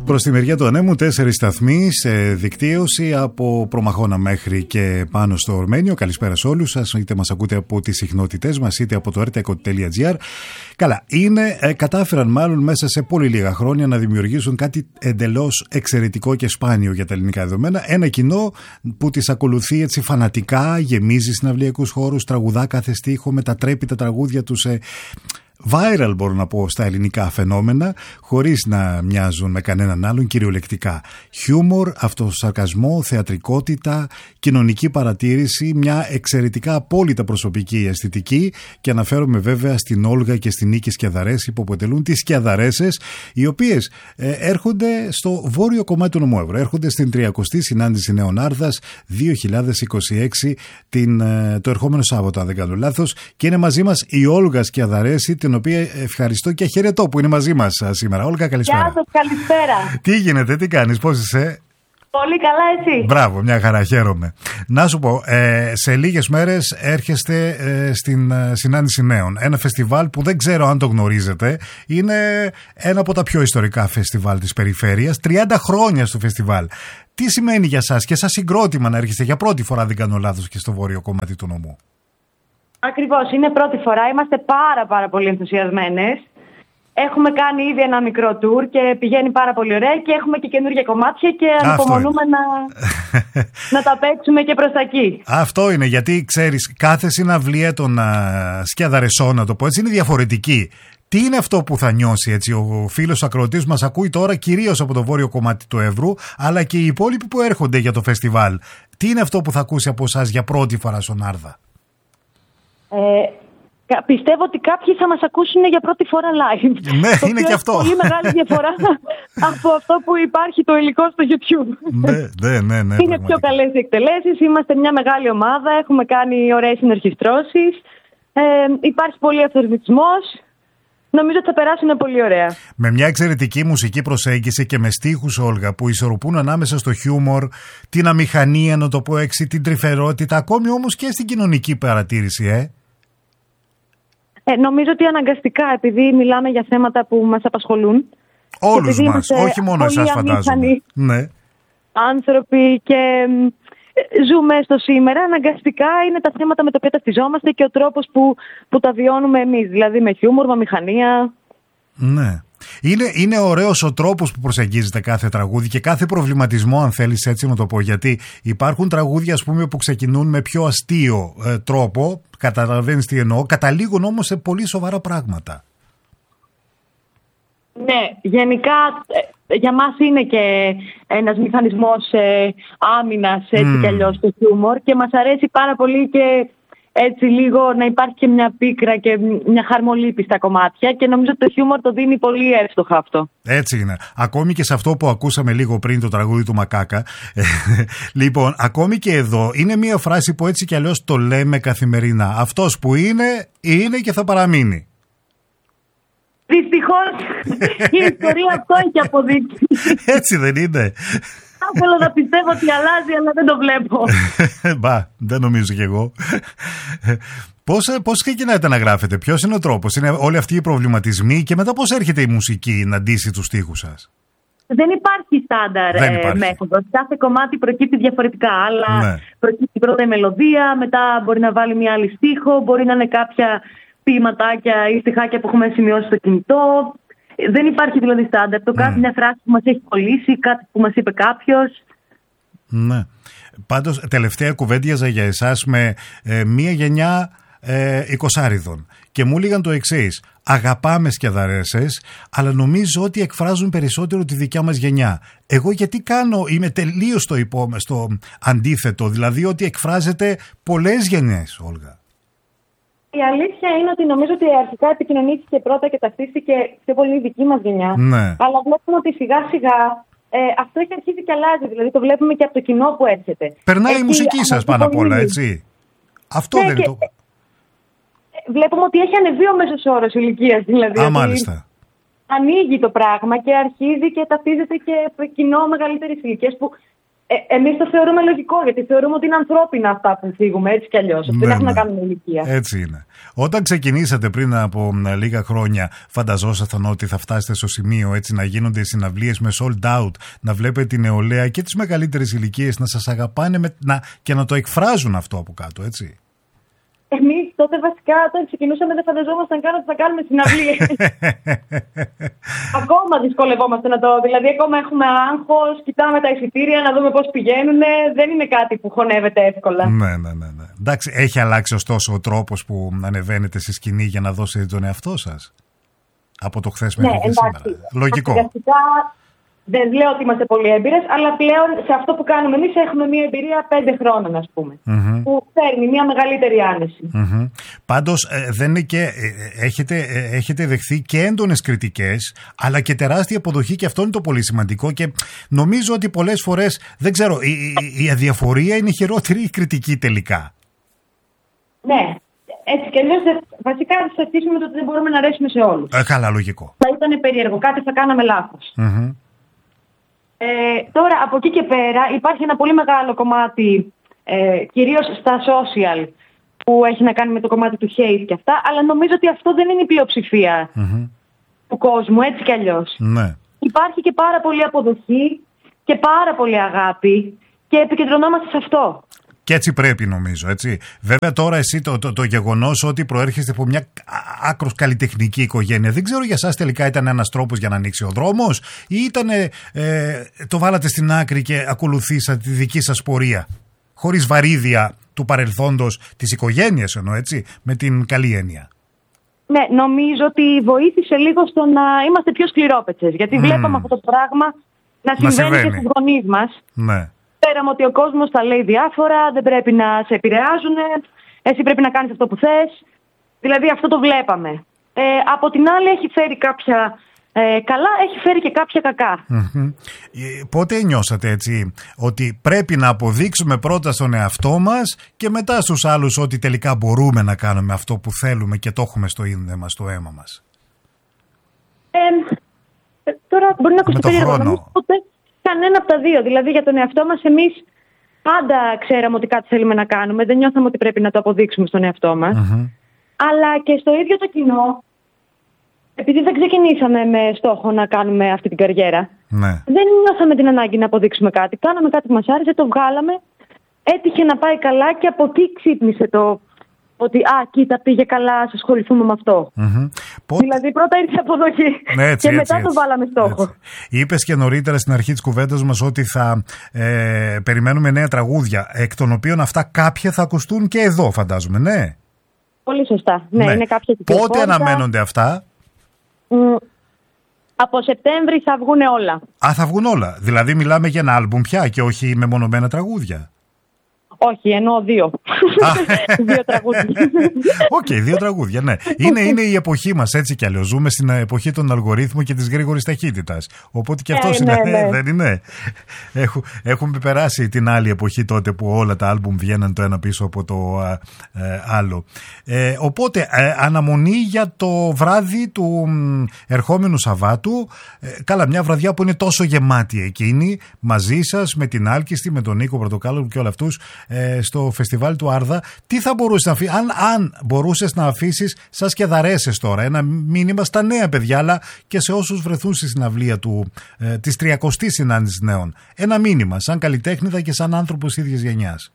Προς τη μεριά του ανέμου 4 σταθμοί σε δικτύωση από Προμαχώνα μέχρι και πάνω στο Ορμένιο. Καλησπέρα σε όλους σας, είτε μας ακούτε από τις συχνότητές μας είτε από το rtco.gr. Καλά, κατάφεραν μάλλον μέσα σε πολύ λίγα χρόνια να δημιουργήσουν κάτι εντελώς εξαιρετικό και σπάνιο για τα ελληνικά δεδομένα. Ένα κοινό που τις ακολουθεί έτσι φανατικά, γεμίζει συναυλιακούς χώρους, τραγουδά κάθε στίχο, μετατρέπει τα τραγούδια τους σε viral, μπορώ να πω, στα ελληνικά φαινόμενα, χωρίς να μοιάζουν με κανέναν άλλον, κυριολεκτικά. Χιούμορ, αυτοσαρκασμό, θεατρικότητα, κοινωνική παρατήρηση, μια εξαιρετικά απόλυτα προσωπική αισθητική, και αναφέρομαι βέβαια στην Όλγα και στην Νίκη Σκιαδαρέση, που αποτελούν τις Σκιαδαρέσες, οι οποίες έρχονται στο βόρειο κομμάτι του νομού Εύρου. Έρχονται στην 30η συνάντηση Νέων Άρδας 2026, το ερχόμενο Σάββατο, αν δεν κάνω λάθος, και είναι μαζί μας η Όλγα Σκιαδαρέση, την οποία ευχαριστώ και χαιρετώ που είναι μαζί μας σήμερα. Όλγα, καλησπέρα. Γεια σας, καλησπέρα. Τι γίνεται, τι κάνεις, πώς είσαι? Πολύ καλά, εσύ? Μπράβο, μια χαρά, χαίρομαι. Να σου πω, σε λίγες μέρες έρχεστε στην συνάντηση Νέων. Ένα φεστιβάλ που δεν ξέρω αν το γνωρίζετε. Είναι ένα από τα πιο ιστορικά φεστιβάλ της περιφέρειας. 30 χρόνια στο φεστιβάλ. Τι σημαίνει για σας και σαν συγκρότημα να έρχεστε για πρώτη φορά, δεν κάνω λάθος, και στο βόρειο κομμάτι του νομού? Ακριβώς, είναι πρώτη φορά. Είμαστε πάρα πολύ ενθουσιασμένες. Έχουμε κάνει ήδη ένα μικρό tour και πηγαίνει πάρα πολύ ωραία και έχουμε και καινούργια κομμάτια και ανυπομονούμε να τα παίξουμε και προς τα εκεί. Αυτό είναι, γιατί ξέρεις, κάθε συναυλία των Σκιαδαρεσών, να το πω έτσι, είναι διαφορετική. Τι είναι αυτό που θα νιώσει έτσι ο φίλος ακροατής μας ακούει τώρα, κυρίως από το βόρειο κομμάτι του Εύρου, αλλά και οι υπόλοιποι που έρχονται για το φεστιβάλ? Τι είναι αυτό που θα ακούσει από εσάς για πρώτη φορά στον Άρδα? Πιστεύω ότι κάποιοι θα μας ακούσουν για πρώτη φορά live. Ναι, είναι και αυτό. Πολύ μεγάλη διαφορά από αυτό που υπάρχει το υλικό στο YouTube. Ναι. Είναι πιο καλές οι εκτελέσεις. Είμαστε μια μεγάλη ομάδα. Έχουμε κάνει ωραίες συνορχιστρώσεις. Υπάρχει πολύ αυθορμητισμός. Νομίζω ότι θα περάσουν πολύ ωραία. Με μια εξαιρετική μουσική προσέγγιση και με στίχους, Όλγα, που ισορροπούν ανάμεσα στο χιούμορ, την αμηχανία, να το πω έτσι, την τρυφερότητα, ακόμη όμως και στην κοινωνική παρατήρηση, Νομίζω ότι αναγκαστικά, επειδή μιλάμε για θέματα που μας απασχολούν. Όλους μας, όχι μόνο εσάς, φαντάζομαι. Ναι. Άνθρωποι και ζούμε στο σήμερα, αναγκαστικά είναι τα θέματα με τα οποία ταυτιζόμαστε και ο τρόπος που τα βιώνουμε εμείς, δηλαδή με χιούμορ, με μηχανία. Ναι. Είναι ωραίος ο τρόπος που προσεγγίζεται κάθε τραγούδι και κάθε προβληματισμό, αν θέλεις έτσι να το πω, γιατί υπάρχουν τραγούδια, ας πούμε, που ξεκινούν με πιο αστείο τρόπο, καταλαβαίνεις τι εννοώ, καταλήγουν όμως σε πολύ σοβαρά πράγματα. Ναι, γενικά για μας είναι και ένας μηχανισμός άμυνας, έτσι κι αλλιώς, το χιούμορ, και μας αρέσει πάρα πολύ και έτσι λίγο να υπάρχει και μια πίκρα και μια χαρμολύπη στα κομμάτια, και νομίζω ότι το χιούμορ το δίνει πολύ εύστοχα αυτό. Έτσι είναι. Ακόμη και σε αυτό που ακούσαμε λίγο πριν, το τραγούδι του Μακάκα. Λοιπόν, ακόμη και εδώ είναι μια φράση που έτσι κι αλλιώς το λέμε καθημερινά. Αυτός που είναι και θα παραμείνει. Δυστυχώς η ιστορία αυτό έχει αποδείξει. Έτσι δεν είναι? Θέλω να πιστεύω ότι αλλάζει, αλλά δεν το βλέπω. Δεν νομίζω κι εγώ. Πώς ξεκινάτε να γράφετε, ποιος είναι ο τρόπος, είναι όλοι αυτοί οι προβληματισμοί, και μετά πώς έρχεται η μουσική να ντύσει τους στίχους σας? Δεν υπάρχει στάνταρ μέθοδος. Κάθε κομμάτι προκύπτει διαφορετικά. Αλλά προκύπτει πρώτα η μελωδία, μετά μπορεί να βάλει μια άλλη στίχο, μπορεί να είναι κάποια ποιηματάκια ή στιχάκια που έχουμε σημειώσει στο κινητό. Δεν υπάρχει δηλαδή στάνταρ. Το κάθε μια φράση που μας έχει κολλήσει, κάτι που μας είπε κάποιος. Ναι. Πάντως, τελευταία κουβέντιαζα για εσάς με μία γενιά 20άριδων και μου έλεγαν το εξής: αγαπάμε Σκιαδαρέσες, αλλά νομίζω ότι εκφράζουν περισσότερο τη δικιά μας γενιά. Εγώ γιατί είμαι τελείως στο αντίθετο, δηλαδή ότι εκφράζεται πολλές γενιές, Όλγα. Η αλήθεια είναι ότι νομίζω ότι αρχικά επικοινωνήθηκε πρώτα και ταυτίστηκε πιο πολύ η δική μας γενιά. Ναι. Αλλά βλέπουμε ότι σιγά σιγά αυτό έχει αρχίσει και αλλάζει. Δηλαδή το βλέπουμε και από το κοινό που έρχεται. Περνάει η μουσική σας πάνω απ' όλα, έτσι. Αυτό δεν είναι το... Βλέπουμε ότι έχει ανεβεί ο μέσος όρος ηλικίας. Δηλαδή, μάλιστα. Ανοίγει το πράγμα και αρχίζει και ταυτίζεται και κοινό μεγαλύτερης ηλικίας, που Εμείς το θεωρούμε λογικό, γιατί θεωρούμε ότι είναι ανθρώπινα αυτά που φύγουμε, έτσι κι αλλιώς. Δεν έχουν να κάνουν με ηλικία. Έτσι είναι. Όταν ξεκινήσατε πριν από λίγα χρόνια, φανταζόσασταν ότι θα φτάσετε στο σημείο έτσι να γίνονται συναυλίες με sold out, να βλέπετε την νεολαία και τις μεγαλύτερες ηλικίες να σας αγαπάνε και να το εκφράζουν αυτό από κάτω, έτσι? Εμείς τότε βασικά όταν ξεκινούσαμε δεν φανταζόμασταν καν ότι θα κάνουμε συναυλίες. Ακόμα δυσκολευόμαστε να το. Δηλαδή, ακόμα έχουμε άγχος, κοιτάμε τα εισιτήρια να δούμε πώς πηγαίνουν. Δεν είναι κάτι που χωνεύεται εύκολα. Ναι. Εντάξει, έχει αλλάξει ωστόσο ο τρόπος που ανεβαίνετε στη σκηνή για να δώσετε τον εαυτό σας από το χθες μέχρι και σήμερα. Λογικό. Δεν λέω ότι είμαστε πολύ έμπειρες, αλλά πλέον σε αυτό που κάνουμε εμείς έχουμε μια εμπειρία 5 χρόνων, ας πούμε, που φέρνει μια μεγαλύτερη άνεση. Πάντως, δεν είναι και, έχετε δεχθεί και έντονες κριτικές, αλλά και τεράστια αποδοχή, και αυτό είναι το πολύ σημαντικό, και νομίζω ότι πολλές φορές, δεν ξέρω, η αδιαφορία είναι η χειρότερη κριτική τελικά. Ναι. Έτσι κι αλλιώς, βασικά θα στήσουμε το ότι δεν μπορούμε να αρέσουμε σε όλους. Καλά, λογικό. Θα ήταν περίεργο, κάτι θα κάναμε λάθος. Τώρα από εκεί και πέρα υπάρχει ένα πολύ μεγάλο κομμάτι, κυρίως στα social, που έχει να κάνει με το κομμάτι του hate και αυτά, αλλά νομίζω ότι αυτό δεν είναι η πλειοψηφία του κόσμου, έτσι κι αλλιώς. Ναι. Υπάρχει και πάρα πολύ αποδοχή και πάρα πολύ αγάπη και επικεντρωνόμαστε σε αυτό. Και έτσι πρέπει, νομίζω, έτσι. Βέβαια τώρα εσύ το γεγονός ότι προέρχεστε από μια άκρως καλλιτεχνική οικογένεια, δεν ξέρω για σας τελικά ήταν ένας τρόπος για να ανοίξει ο δρόμος, ή ήτανε, το βάλατε στην άκρη και ακολουθήσατε τη δική σας πορεία, χωρίς βαρύδια του παρελθόντος της οικογένειας, εννοώ, έτσι, με την καλή έννοια. Ναι, νομίζω ότι βοήθησε λίγο στο να είμαστε πιο σκληρόπετσες, γιατί βλέπαμε αυτό το πράγμα να συμβαίνει και στους γονείς μας. Ναι. Ξέραμε ότι ο κόσμος θα λέει διάφορα, δεν πρέπει να σε επηρεάζουν, εσύ πρέπει να κάνεις αυτό που θες. Δηλαδή αυτό το βλέπαμε. Από την άλλη έχει φέρει κάποια καλά, έχει φέρει και κάποια κακά. Πότε νιώσατε έτσι ότι πρέπει να αποδείξουμε πρώτα στον εαυτό μας και μετά στους άλλους ότι τελικά μπορούμε να κάνουμε αυτό που θέλουμε και το έχουμε στο ίνδεμα, στο αίμα μας? Τώρα μπορεί να ακουστεί περίεργο. Κανένα από τα δύο. Δηλαδή για τον εαυτό μας εμείς πάντα ξέραμε ότι κάτι θέλουμε να κάνουμε. Δεν νιώθαμε ότι πρέπει να το αποδείξουμε στον εαυτό μας. Αλλά και στο ίδιο το κοινό, επειδή δεν ξεκινήσαμε με στόχο να κάνουμε αυτή την καριέρα, δεν νιώθαμε την ανάγκη να αποδείξουμε κάτι. Κάναμε κάτι που μας άρεσε, το βγάλαμε, έτυχε να πάει καλά και από εκεί ξύπνησε το ότι κοίτα, πήγε καλά, ας ασχοληθούμε με αυτό. Δηλαδή πρώτα ήρθε αποδοχή και μετά το βάλαμε στόχο. Είπες και νωρίτερα στην αρχή της κουβέντας μας ότι θα περιμένουμε νέα τραγούδια, εκ των οποίων αυτά κάποια θα ακουστούν και εδώ, φαντάζομαι, ναι? Πολύ σωστά. Ναι. Είναι κάποια κυκλοφόρια. Πότε αναμένονται αυτά? Από Σεπτέμβρη θα βγουν όλα. Θα βγουν όλα. Δηλαδή μιλάμε για ένα άλμπουμ πια και όχι μεμονωμένα τραγούδια. Όχι, εννοώ 2. 2 τραγούδια. Οκ, 2 τραγούδια, ναι. Είναι η εποχή μας, έτσι κι αλλιώς. Ζούμε στην εποχή των αλγορίθμων και της γρήγορης ταχύτητας. Οπότε και αυτός είναι, δεν είναι? Έχουμε περάσει την άλλη εποχή τότε που όλα τα άλμπουμ βγαίναν το ένα πίσω από το άλλο. Οπότε, αναμονή για το βράδυ του ερχόμενου Σαββάτου. Καλά, μια βραδιά που είναι τόσο γεμάτη εκείνη, μαζί σας, με την Άλκηστη, με τον Νίκο Πρωτοκάλογλου και όλα αυτούς, στο φεστιβάλ του Άρδα. Τι θα μπορούσες να αφήσεις, αν μπορούσες να αφήσεις σαν σκεδαρέσες τώρα, ένα μήνυμα στα νέα παιδιά, αλλά και σε όσους βρεθούν στη συναυλία της 30ης συνάντησης νέων, ένα μήνυμα σαν καλλιτέχνηδα και σαν άνθρωπος ίδιας γενιάς?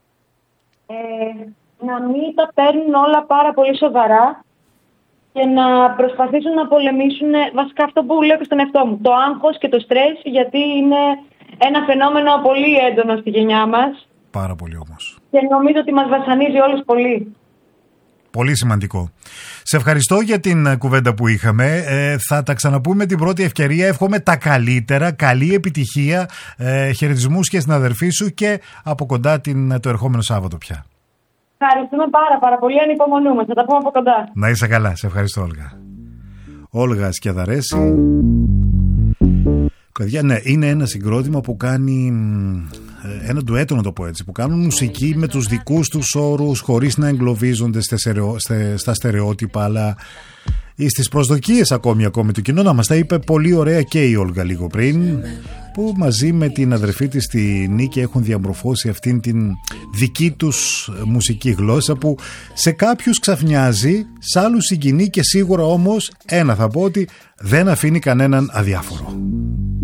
Να μην τα παίρνουν όλα πάρα πολύ σοβαρά και να προσπαθήσουν να πολεμήσουν βασικά αυτό που λέω και στον εαυτό μου, το άγχος και το στρες, γιατί είναι ένα φαινόμενο πολύ έντονο στη γενιά μας. Πάρα πολύ όμως. Και νομίζω ότι μας βασανίζει όλους πολύ. Πολύ σημαντικό. Σε ευχαριστώ για την κουβέντα που είχαμε. Θα τα ξαναπούμε την πρώτη ευκαιρία. Εύχομαι τα καλύτερα, καλή επιτυχία, χαιρετισμούς και στην αδερφή σου και από κοντά το ερχόμενο Σάββατο πια. Ευχαριστούμε πάρα πολύ. Ανυπομονούμε. Θα τα πούμε από κοντά. Να είσαι καλά. Σε ευχαριστώ, Όλγα. Όλγα Σκιαδαρέση. Παιδιά, ναι, είναι ένα συγκρότημα που κάνει ένα ντουέτο, να το πω έτσι, που κάνουν μουσική με τους δικούς τους όρους, χωρίς να εγκλωβίζονται στα στερεότυπα, αλλά στις προσδοκίες ακόμη του κοινού. Να μας τα είπε πολύ ωραία και η Όλγα λίγο πριν. που μαζί με την αδερφή της τη Νίκη έχουν διαμορφώσει αυτήν την δική τους μουσική γλώσσα που σε κάποιους ξαφνιάζει, σε άλλους συγκινεί και σίγουρα όμως ένα θα πω ότι δεν αφήνει κανέναν αδιάφορο.